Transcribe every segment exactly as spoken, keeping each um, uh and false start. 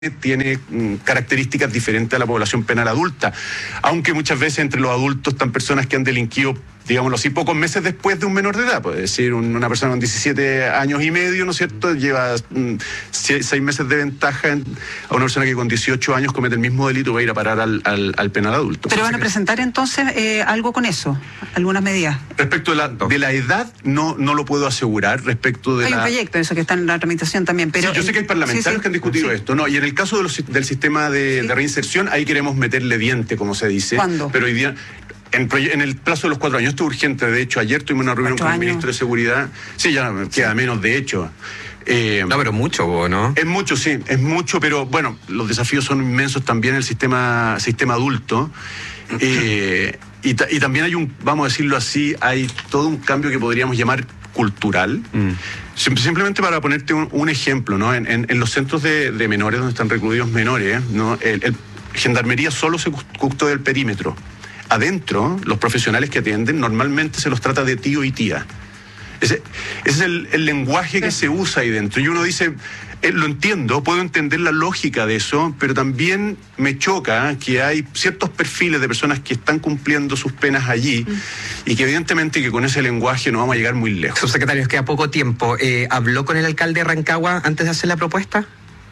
tiene mm, características diferentes a la población penal adulta, aunque muchas veces entre los adultos están personas que han delinquido, digámoslo así, pocos meses después de un menor de edad. Puede decir, un, una persona con diecisiete años y medio, ¿no es cierto?, lleva mm, seis, seis meses de ventaja en, a una persona que con dieciocho años comete el mismo delito, va a ir a parar al, al, al penal adulto. ¿Pero van a presentar entonces eh, algo con eso? ¿Algunas medidas? Respecto de la, de la edad, no, no lo puedo asegurar. Respecto de Hay la... un proyecto, eso que está en la tramitación también, pero... Sí, yo sé que hay parlamentarios sí, sí. que han discutido sí. esto, ¿no? Y en el caso de los, del sistema de, sí. de reinserción, ahí queremos meterle diente, como se dice. ¿Cuándo? Pero hoy día... En, en el plazo de los cuatro años, esto es urgente. De hecho, ayer tuvimos una reunión con el ministro de Seguridad. Sí, ya queda sí. menos, de hecho. Eh, no, pero mucho, ¿no? Es mucho, sí, es mucho, pero bueno, los desafíos son inmensos también en el sistema, sistema adulto. Eh, y, y también hay un, vamos a decirlo así, hay todo un cambio que podríamos llamar cultural. Mm. Simplemente para ponerte un, un ejemplo, ¿no? En, en, en los centros de, de menores, donde están recluidos menores, ¿no? El, el Gendarmería solo se custodia el perímetro. Adentro, los profesionales que atienden, normalmente se los trata de tío y tía. Ese, ese es el, el lenguaje que se usa ahí dentro. Y uno dice, eh, lo entiendo, puedo entender la lógica de eso, pero también me choca que hay ciertos perfiles de personas que están cumpliendo sus penas allí mm. y que evidentemente que con ese lenguaje no vamos a llegar muy lejos. Subsecretario, queda poco tiempo. Eh, ¿Habló con el alcalde de Rancagua antes de hacer la propuesta?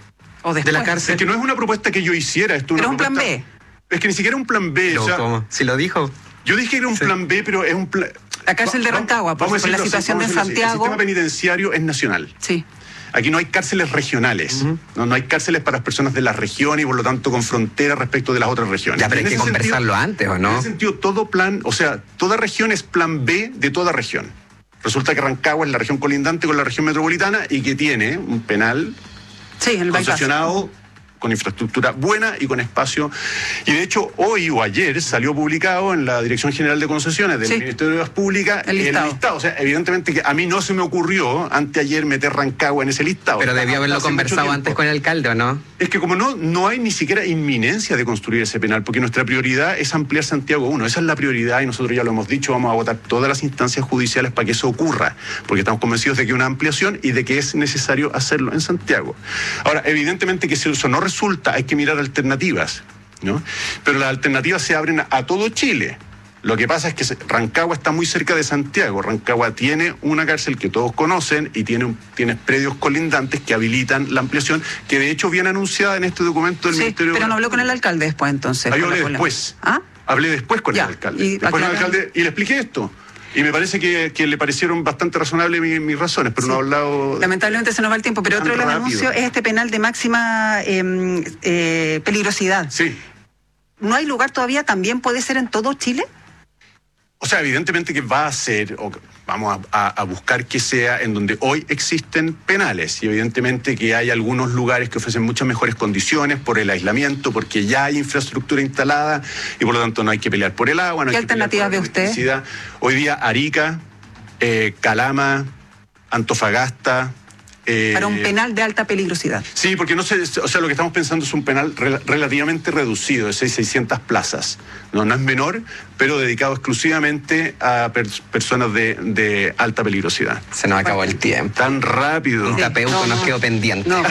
¿O después? De la cárcel. Es que no es una propuesta que yo hiciera. Esto es pero una un propuesta... plan B. Es que ni siquiera un plan B. No, o sea, ¿cómo? Si lo dijo. Yo dije que era un sí. plan B, pero es un plan... La cárcel de Rancagua, por, por la situación así, de Santiago. El sistema penitenciario es nacional. Sí. Aquí no hay cárceles regionales. Uh-huh. no, no hay cárceles para las personas de la región y por lo tanto con frontera respecto de las otras regiones. Ya, pero hay que conversarlo sentido, antes, ¿o no? En ese sentido, todo plan, o sea, toda región es plan B de toda región. Resulta que Rancagua es la región colindante con la región metropolitana y que tiene un penal sí, el concesionado con infraestructura buena y con espacio. Y de hecho, hoy o ayer salió publicado en la Dirección General de Concesiones del sí. Ministerio de Obras Públicas el listado. el listado. O sea, evidentemente que a mí no se me ocurrió anteayer meter Rancagua en ese listado. Pero debió haberlo conversado antes con el alcalde, ¿o no? Es que como no, no hay ni siquiera inminencia de construir ese penal, porque nuestra prioridad es ampliar Santiago uno. Esa es la prioridad y nosotros ya lo hemos dicho, vamos a agotar todas las instancias judiciales para que eso ocurra, porque estamos convencidos de que hay una ampliación y de que es necesario hacerlo en Santiago. Ahora, evidentemente que si eso no resulta, hay que mirar alternativas, ¿no? Pero las alternativas se abren a, a todo Chile. Lo que pasa es que Rancagua está muy cerca de Santiago. Rancagua tiene una cárcel que todos conocen y tiene, tiene predios colindantes que habilitan la ampliación, que de hecho viene anunciada en este documento del sí, Ministerio. Pero no habló con el alcalde después, entonces. Ahí hablé después. ¿Ah? Hablé después con ya, el alcalde. Y, después con el alcalde y le expliqué esto. Y me parece que, que le parecieron bastante razonables mis, mis razones, pero sí. no ha hablado... Lamentablemente se nos va el tiempo, pero otro de los anuncios es este penal de máxima eh, eh, peligrosidad. Sí. ¿No hay lugar todavía? ¿También puede ser en todo Chile? O sea, evidentemente que va a ser, o vamos a, a, a buscar que sea en donde hoy existen penales. Y evidentemente que hay algunos lugares que ofrecen muchas mejores condiciones por el aislamiento, porque ya hay infraestructura instalada y por lo tanto no hay que pelear por el agua. No ¿Qué hay alternativas ve usted? Hoy día Arica, eh, Calama, Antofagasta... Eh, Para un penal de alta peligrosidad. Sí, porque no sé, o sea, lo que estamos pensando es un penal rel- relativamente reducido, de seiscientas plazas. No, no es menor, pero dedicado exclusivamente a per- personas de, de alta peligrosidad. Se nos acabó el tiempo. Tan rápido. Un sí, tapeuco no, nos no, quedó pendiente. No,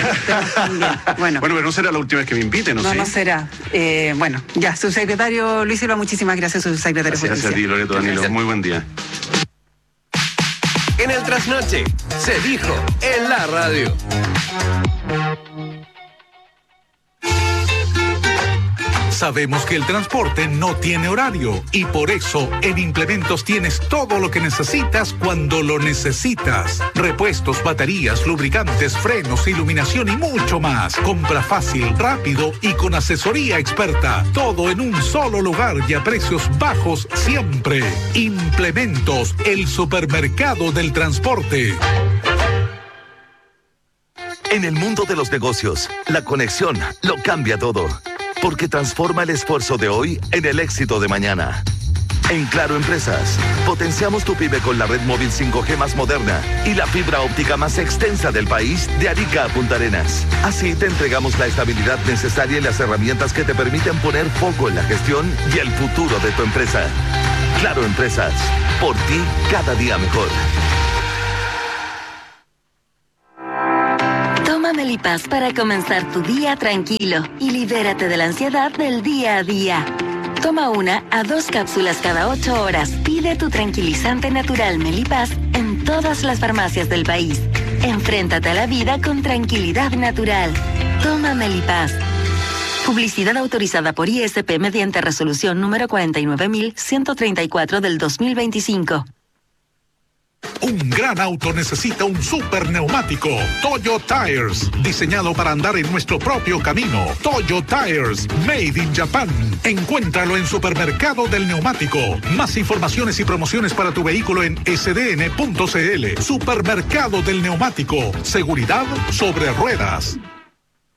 bueno. bueno, pero no será la última vez que me inviten, ¿no? No, ¿sí? no será. Eh, bueno, ya, subsecretario Luis Silva, muchísimas gracias, subsecretario. Gracias a ti, Loreto Danilo. Gracias. Muy buen día. En el trasnoche se dijo en la radio. Sabemos que el transporte no tiene horario y por eso en Implementos tienes todo lo que necesitas cuando lo necesitas. Repuestos, baterías, lubricantes, frenos, iluminación y mucho más. Compra fácil, rápido y con asesoría experta. Todo en un solo lugar y a precios bajos siempre. Implementos, el supermercado del transporte. En el mundo de los negocios, la conexión lo cambia todo. Porque transforma el esfuerzo de hoy en el éxito de mañana. En Claro Empresas, potenciamos tu pyme con la red móvil cinco G más moderna y la fibra óptica más extensa del país de Arica a Punta Arenas. Así te entregamos la estabilidad necesaria y las herramientas que te permiten poner foco en la gestión y el futuro de tu empresa. Claro Empresas, por ti cada día mejor. Tómame el Melipaz para comenzar tu día tranquilo y libérate de la ansiedad del día a día. Toma una a dos cápsulas cada ocho horas. Pide tu tranquilizante natural Melipaz en todas las farmacias del país. Enfréntate a la vida con tranquilidad natural. Toma Melipaz. Publicidad autorizada por I S P mediante resolución número cuarenta y nueve mil ciento treinta y cuatro del dos mil veinticinco. Un gran auto necesita un super neumático. Toyo Tires, diseñado para andar en nuestro propio camino. Toyo Tires, made in Japan. Encuéntralo en Supermercado del Neumático. Más informaciones y promociones para tu vehículo en s d n punto c l. Supermercado del Neumático. Seguridad sobre ruedas.